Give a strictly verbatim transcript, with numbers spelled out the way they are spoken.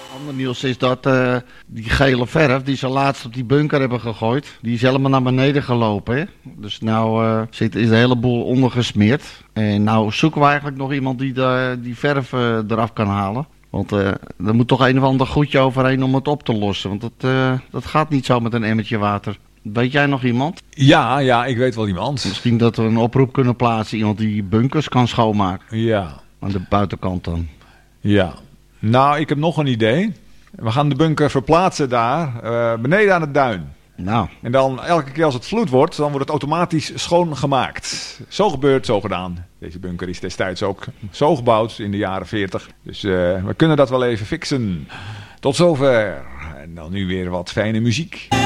Ander nieuws is dat uh, die gele verf die ze laatst op die bunker hebben gegooid, die is helemaal naar beneden gelopen. Hè? Dus nou uh, zit, is de hele boel ondergesmeerd. En nou zoeken we eigenlijk nog iemand die de, die verf uh, eraf kan halen. Want uh, er moet toch een of ander goedje overheen om het op te lossen. Want dat, uh, dat gaat niet zo met een emmertje water. Weet jij nog iemand? Ja, ja, ik weet wel iemand. Misschien dat we een oproep kunnen plaatsen. Iemand die bunkers kan schoonmaken. Ja. Aan de buitenkant dan. Ja. Nou, ik heb nog een idee. We gaan de bunker verplaatsen daar, uh, beneden aan het duin. Nou. En dan elke keer als het vloed wordt, dan wordt het automatisch schoongemaakt. Zo gebeurt, zo gedaan. Deze bunker is destijds ook zo gebouwd in de jaren veertig. Dus uh, we kunnen dat wel even fixen. Tot zover. En dan nu weer wat fijne muziek.